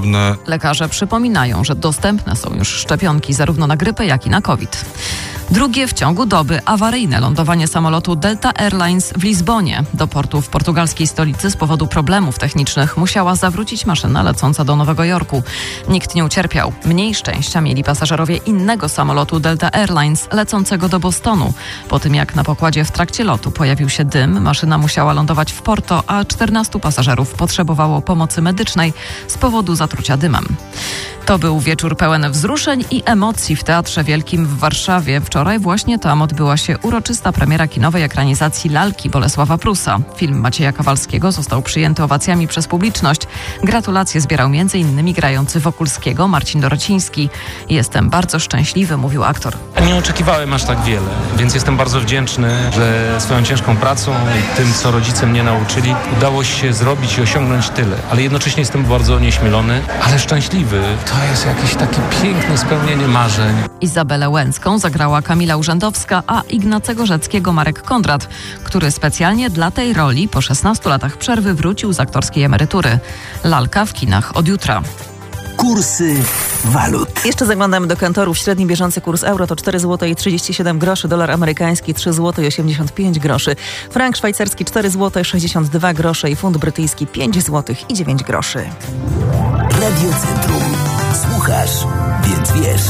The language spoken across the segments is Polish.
podobne. Lekarze przypominają, że dostępne są już szczepionki zarówno na grypę, jak i na COVID. Drugie w ciągu doby awaryjne lądowanie samolotu Delta Airlines w Lizbonie. Do portu w portugalskiej stolicy z powodu problemów technicznych musiała zawrócić maszyna lecąca do Nowego Jorku. Nikt nie ucierpiał. Mniej szczęścia mieli pasażerowie innego samolotu Delta Airlines lecącego do Bostonu. Po tym jak na pokładzie w trakcie lotu pojawił się dym, maszyna musiała lądować w Porto, a 14 pasażerów potrzebowało pomocy medycznej z powodu zatrucia dymem. To był wieczór pełen wzruszeń i emocji w Teatrze Wielkim w Warszawie. Wczoraj właśnie tam odbyła się uroczysta premiera kinowej ekranizacji Lalki Bolesława Prusa. Film Macieja Kowalskiego został przyjęty owacjami przez publiczność. Gratulacje zbierał m.in. grający Wokulskiego Marcin Dorociński. Jestem bardzo szczęśliwy, mówił aktor. Nie oczekiwałem aż tak wiele, więc jestem bardzo wdzięczny, że swoją ciężką pracą i tym, co rodzice mnie nauczyli, udało się zrobić i osiągnąć tyle. Ale jednocześnie jestem bardzo nieśmielony, ale szczęśliwy. To jest jakieś takie piękne spełnienie marzeń. Izabelę Łęcką zagrała Kamila Urzędowska, a Ignacego Rzeckiego Marek Kondrat, który specjalnie dla tej roli po 16 latach przerwy wrócił z aktorskiej emerytury. Lalka w kinach od jutra. Kursy walut. Jeszcze zaglądamy do kantorów. Średni bieżący kurs euro to 4 zł i 37 groszy, dolar amerykański 3 zł i 85 groszy, frank szwajcarski 4 zł i 62 grosze i funt brytyjski 5 zł i 9 groszy. Radio Centrum. Słuchasz, więc wiesz.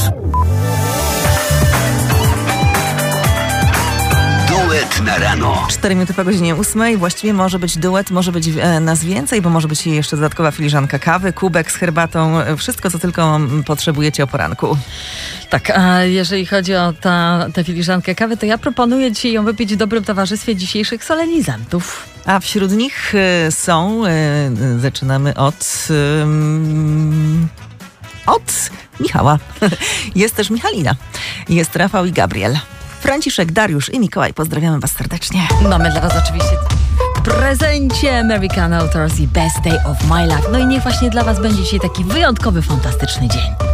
Duet na rano. 4 minuty po godzinie 8. Właściwie może być duet, może być nas więcej, bo może być jeszcze dodatkowa filiżanka kawy, kubek z herbatą, wszystko co tylko potrzebujecie o poranku. Tak, a jeżeli chodzi o tę filiżankę kawy, to ja proponuję dzisiaj ją wypić w dobrym towarzystwie dzisiejszych solenizantów. A wśród nich są, zaczynamy od Michała. Jest też Michalina. Jest Rafał i Gabriel. Franciszek, Dariusz i Mikołaj. Pozdrawiamy was serdecznie. Mamy dla was oczywiście w prezencie American Authors i Best Day of My Life. No i niech właśnie dla was będzie dzisiaj taki wyjątkowy, fantastyczny dzień.